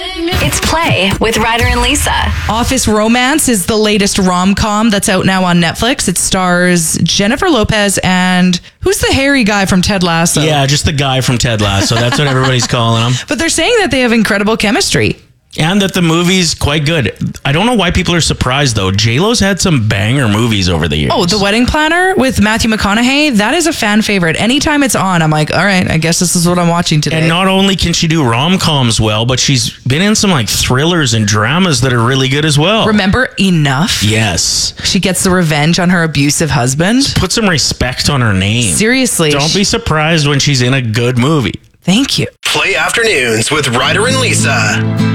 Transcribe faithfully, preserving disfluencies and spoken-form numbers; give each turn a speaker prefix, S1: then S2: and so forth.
S1: It's Play with Ryder and Lisa.
S2: Office Romance is the latest rom-com that's out now on Netflix. It stars Jennifer Lopez and who's the hairy guy from Ted Lasso?
S3: Yeah, just the guy from Ted Lasso. That's what everybody's calling him.
S2: But they're saying that they have incredible chemistry.
S3: And that the movie's quite good. I don't know why people are surprised, though. J-Lo's had some banger movies over the years.
S2: Oh, The Wedding Planner with Matthew McConaughey, that is a fan favorite. Anytime it's on, I'm like, all right, I guess this is what I'm watching today.
S3: And not only can she do rom-coms well, but she's been in some like thrillers and dramas that are really good as well.
S2: Remember Enough?
S3: Yes.
S2: She gets the revenge on her abusive husband.
S3: Put some respect on her name.
S2: Seriously.
S3: Don't be surprised when she's in a good movie.
S2: Thank you.
S4: Play Afternoons with Ryder and Lisa.